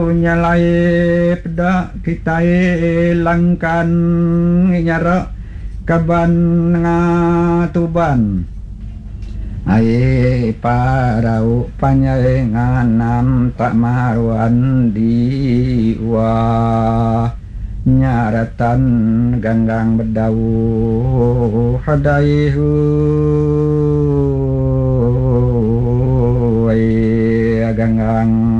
nyalai peda kita langkan nyara kaban ngatuban ai parau panyai nganam tak maruan diwa nyaratan ganggang bedau hadaihu ai ganggang